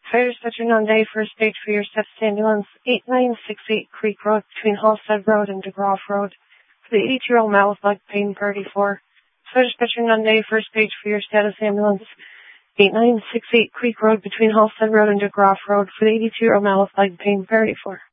Fire dispatcher Nunday, first stage for your steps ambulance, 8968 Creek Road between Halstead Road and DeGraff Road. For the 82-year-old male with leg pain, 34. Fire dispatcher Nunday, first stage for your status ambulance, 8968 Creek Road between Halstead Road and DeGraff Road. For the 82-year-old male with leg pain, 34.